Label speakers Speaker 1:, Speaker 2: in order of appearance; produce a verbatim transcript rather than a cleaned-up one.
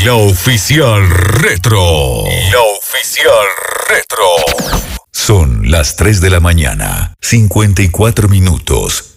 Speaker 1: La Oficial Retro. La Oficial Retro. Son las tres de la mañana, cincuenta y cuatro minutos.